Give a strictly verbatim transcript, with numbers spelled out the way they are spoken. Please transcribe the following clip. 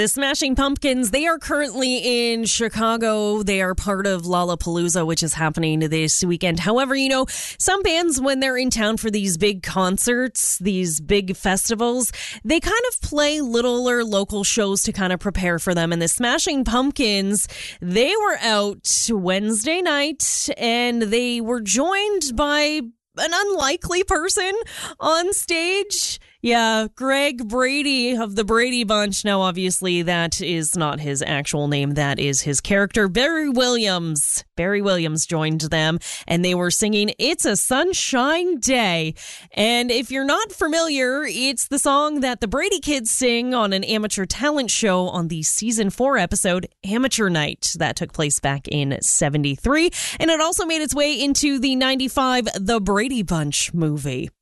The Smashing Pumpkins, they are currently in Chicago. They are part of Lollapalooza, which is happening this weekend. However, you know, some bands, when they're in town for these big concerts, these big festivals, they kind of play littler local shows to kind of prepare for them. And the Smashing Pumpkins, they were out Wednesday night, and they were joined by an unlikely person on stage. Yeah, Greg Brady of the Brady Bunch. Now, obviously, that is not his actual name. That is his character, Barry Williams. Barry Williams joined them, and they were singing It's a Sunshine Day. And if you're not familiar, it's the song that the Brady kids sing on an amateur talent show on the season four episode, Amateur Night. That took place back in seventy-three. And it also made its way into the ninety-five The Brady Bunch movie.